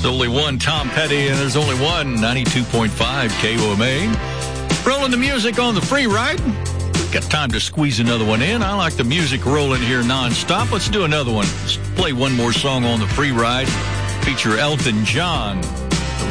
There's only one Tom Petty, and there's only one 92.5 KOMA. Rolling the music on the free ride. Got time to squeeze another one in. I like the music rolling here nonstop. Let's do another one. Let's play one more song on the free ride. Feature Elton John.